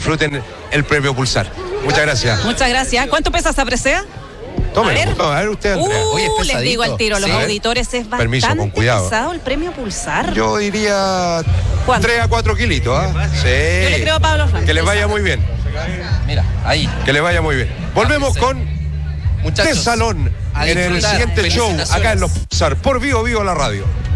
disfruten el premio Pulsar. Muchas gracias. Muchas gracias. ¿Cuánto pesa esa presea? Tomen, a ver usted, Andrea. Oye, es les digo al tiro, los auditores, es bastante Permiso, con cuidado. pesado el premio Pulsar. Yo diría ¿Cuánto? 3 a 4 kilitos, ¿ah? Sí. Yo le creo a Pablo Franco. Que les vaya muy bien. Mira, ahí. Que les vaya muy bien. Volvemos con Muchachos, Salón a en el disfrutar. siguiente show Felicitaciones. acá en Los Pulsar por Vivo la radio.